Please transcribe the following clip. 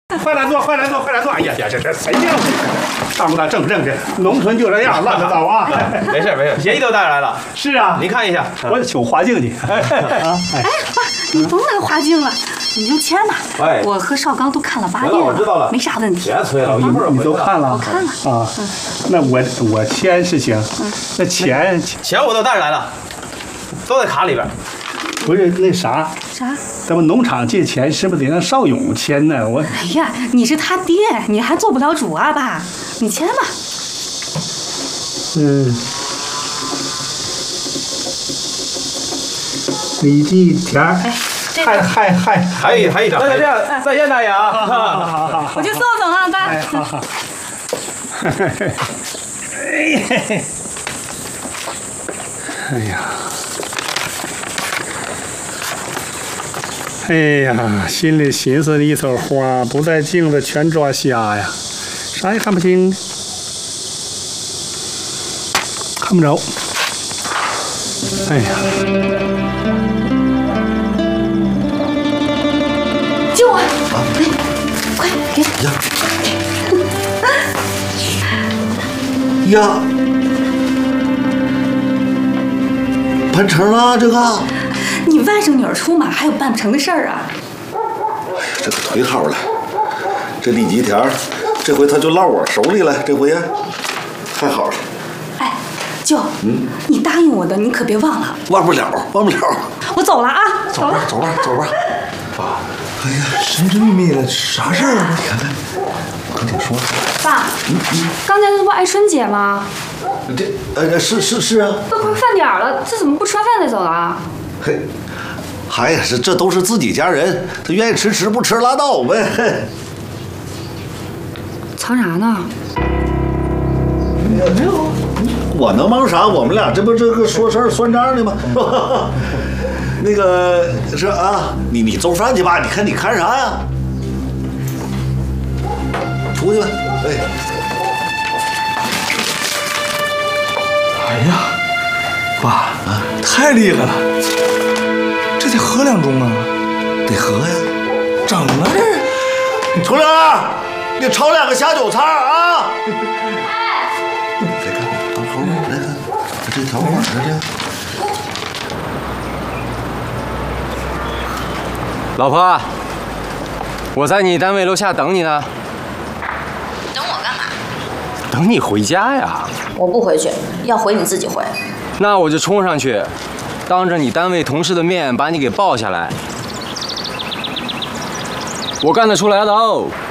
快来坐，快来坐，快来坐！哎呀呀，这谁呀？当不当正不正的？农村就这样，乱得糟啊！ 没事没事，协议都带来了。 是啊， 您看一下， 我求花镜去。 哎，爸，你甭拿花镜了，你就签吧。 哎， 我和少刚都看了8遍我知道了， 没啥问题。 别催了，一会儿你都看了？ 我看了啊。那我签是行，那钱我都带来了，都在卡里边。 不是那啥。 啥？ 咱们农场借钱是不是得让邵勇签呢？我哎呀，你是他爹，你还做不了主啊，爸，你签吧。 李继田， 哎， 还一张，那就这样，再见大爷啊！ 好，我去送送啊，爸。 哎，好。哎呀。哎呀，心里寻思一朵花不在镜子全抓瞎呀，啥也看不清，看不着。哎呀， 救我！快给！ 呀，办成了这个。 你外甥女儿出马，还有办不成的事儿啊！ 哎呀，这可忒好了，这李吉田，这回他就落我手里了，这回太好了。 哎，舅，你答应我的，你可别忘了。 忘不了。 我走了啊， 走吧。爸，哎呀，神神秘秘的，啥事儿啊？你看看，跟你说。 爸，刚才那不爱春姐吗？ 是啊。 都快饭点了，这怎么不吃完饭再走了啊？ 嘿，哎呀，这都是自己家人，他愿意吃不吃拉倒呗。 藏啥呢？ 没有，我能忙啥？我们俩这不这个说事儿算账的吗？那个是啊，你做饭去吧，你看啥呀？出去吧，哎。 哎呀，爸啊，太厉害了！这得喝2盅啊！ 得喝呀， 整啊这！ 厨娘，你炒2个下酒菜啊！再看，等会儿来看，这条管呢这。 老婆，我在你单位楼下等你呢。 等我干嘛？ 等你回家呀。 我不回去，要回你自己回。 那我就冲上去，当着你单位同事的面把你给抱下来。我干得出来的哦。